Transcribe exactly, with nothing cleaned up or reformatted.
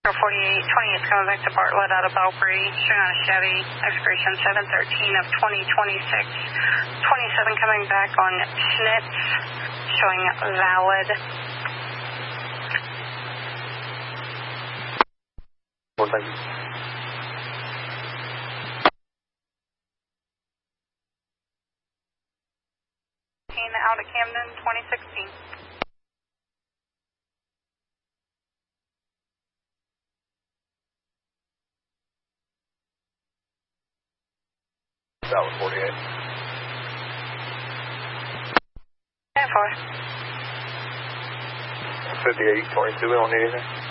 forty-eight twenty is coming back to Bartlett out of Belpre, showing on a Chevy, expiration seven thirteen of twenty twenty-six. twenty-seven coming back on Schnitz, showing valid. Well, thank you. Out at Camden, twenty sixteen. That was forty-eight. ten four. fifty-eight twenty-two, we don't need anything.